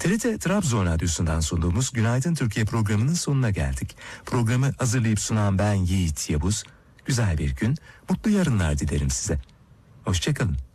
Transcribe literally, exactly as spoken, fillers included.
T R T Trabzon Radyosu'ndan sunduğumuz Günaydın Türkiye programının sonuna geldik. Programı hazırlayıp sunan ben Yiğit Yavuz. Güzel bir gün, mutlu yarınlar dilerim size. Hoşçakalın.